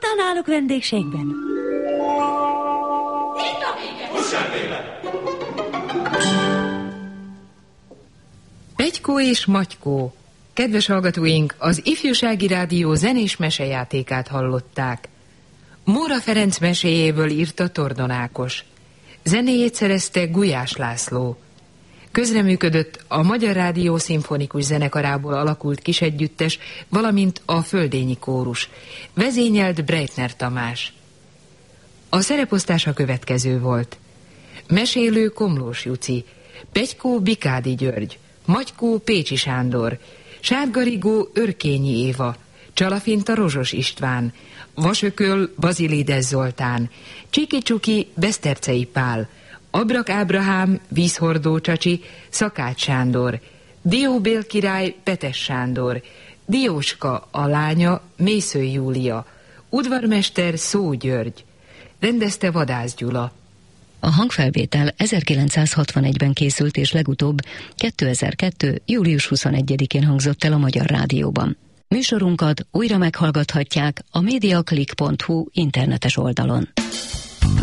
Honnan állok vendégségben? Petykó és Matykó. Kedves hallgatóink, az Ifjúsági Rádió zenés mesejátékát hallották. Móra Ferenc meséjéből írta Tordon Ákos. Zenéjét szerezte Gulyás László. Közreműködött a Magyar Rádió szimfonikus zenekarából alakult kisegyüttes, valamint a Földényi Kórus. Vezényelt Breitner Tamás. A szereposztás a következő volt. Mesélő Komlós Juci, Petykó Bikádi György, Matykó Pécsi Sándor, Sárgarigó Örkényi Éva, Csalafinta Rozsos István, Vasököl Bazilides Zoltán, Csiki-Csuki Besztercei Pál, Abrak Ábrahám Vízhordó Csacsi Szakács Sándor, Dióbél király Petes Sándor, Dióska a lánya Mészöly Júlia, udvarmester Szó György. Rendezte Vadász Gyula. A hangfelvétel 1961-ben készült, és legutóbb 2002. július 21-én hangzott el a Magyar Rádióban. Műsorunkat újra meghallgathatják a mediaclick.hu internetes oldalon.